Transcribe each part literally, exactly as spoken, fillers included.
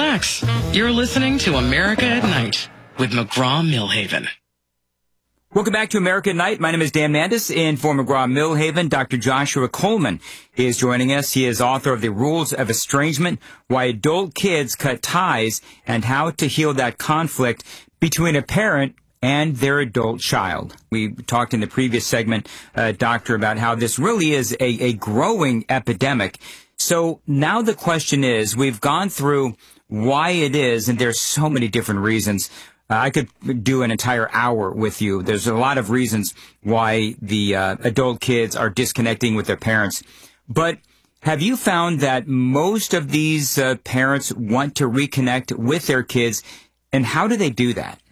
relax. You're listening to America at Night with McGraw-Milhaven. Welcome back to America at Night. My name is Dan Mandis, and for McGraw-Milhaven, Doctor Joshua Coleman is joining us. He is author of The Rules of Estrangement, Why Adult Kids Cut Ties, and How to Heal That Conflict Between a Parent and Their Adult Child. We talked in the previous segment, uh, Doctor, about how this really is a, a growing epidemic. So now the question is, we've gone through why it is, and there's so many different reasons. Uh, I could do an entire hour with you. There's a lot of reasons why the uh, adult kids are disconnecting with their parents. But have you found that most of these uh, parents want to reconnect with their kids, and how do they do that?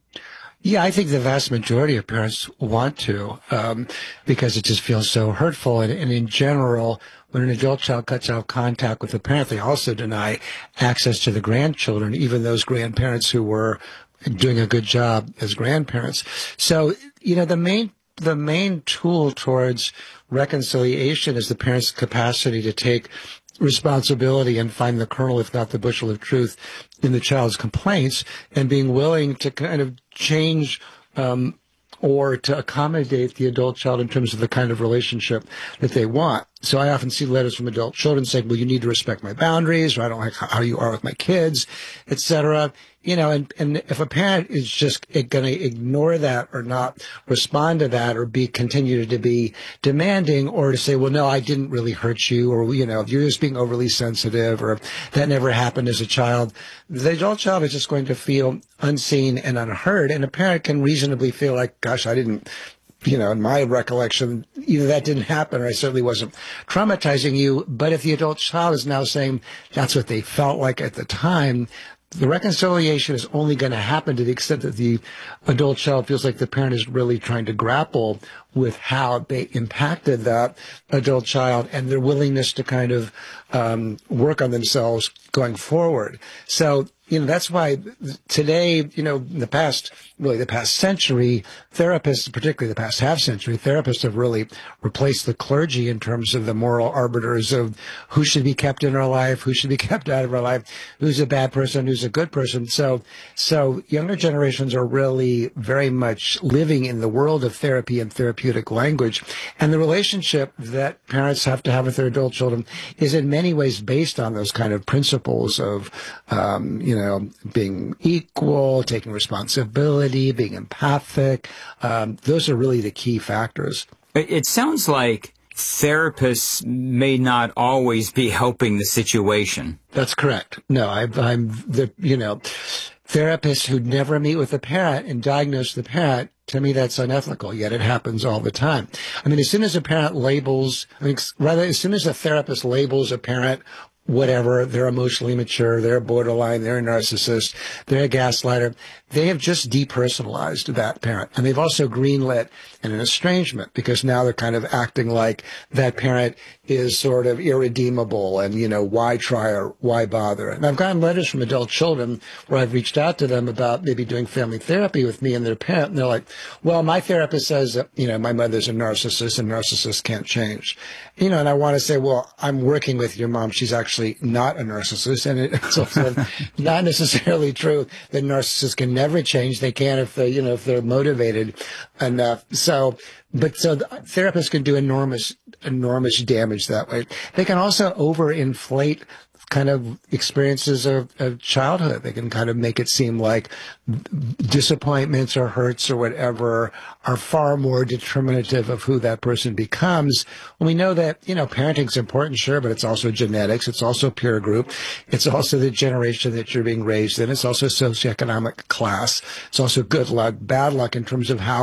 Yeah, I think the vast majority of parents want to, um, because it just feels so hurtful. And, and in general, when an adult child cuts off contact with the parent, they also deny access to the grandchildren, even those grandparents who were doing a good job as grandparents. So, you know, the main the main tool towards reconciliation is the parent's capacity to take responsibility and find the kernel, if not the bushel of truth, in the child's complaints, and being willing to kind of change um, or to accommodate the adult child in terms of the kind of relationship that they want. So I often see letters from adult children saying, well, you need to respect my boundaries, or I don't like how you are with my kids, et cetera. You know, and, and if a parent is just going to ignore that or not respond to that or be continue to be demanding, or to say, well, no, I didn't really hurt you, or, you know, you're just being overly sensitive, or that never happened as a child, the adult child is just going to feel unseen and unheard. And a parent can reasonably feel like, gosh, I didn't, you know, in my recollection, either that didn't happen or I certainly wasn't traumatizing you. But if the adult child is now saying that's what they felt like at the time, the reconciliation is only going to happen to the extent that the adult child feels like the parent is really trying to grapple with how they impacted that adult child and their willingness to kind of um, work on themselves going forward. So, you know, that's why today, you know, in the past, really the past century, therapists, particularly the past half century, therapists have really replaced the clergy in terms of the moral arbiters of who should be kept in our life, who should be kept out of our life, who's a bad person, who's a good person. So, so younger generations are really very much living in the world of therapy and therapeutic language. And the relationship that parents have to have with their adult children is in many ways based on those kind of principles of, um, you know, being equal, taking responsibility, being empathic. Um, those are really the key factors. It sounds like therapists may not always be helping the situation. That's correct. No, I, I'm the, you know, therapists who never meet with the parent and diagnose the parent, to me, that's unethical, yet it happens all the time. I mean, as soon as a parent labels, I mean, rather, as soon as a therapist labels a parent whatever, they're emotionally mature, they're borderline, they're a narcissist, they're a gaslighter, they have just depersonalized that parent. And they've also greenlit an estrangement, because now they're kind of acting like that parent is sort of irredeemable and, you know, why try or why bother? And I've gotten letters from adult children where I've reached out to them about maybe doing family therapy with me and their parent, and they're like, well, my therapist says that, you know, my mother's a narcissist and narcissists can't change. You know, and I want to say, well, I'm working with your mom. She's actually not a narcissist, and it's also not necessarily true that narcissists can never change. They can if they, you know, if they're motivated enough. So, but so the therapists can do enormous, enormous damage that way. They can also overinflate kind of experiences of, of childhood. They can kind of make it seem like disappointments or hurts or whatever are far more determinative of who that person becomes. When we know that, you know, parenting's important, sure, but it's also genetics. It's also peer group. It's also the generation that you're being raised in. It's also socioeconomic class. It's also good luck, bad luck in terms of how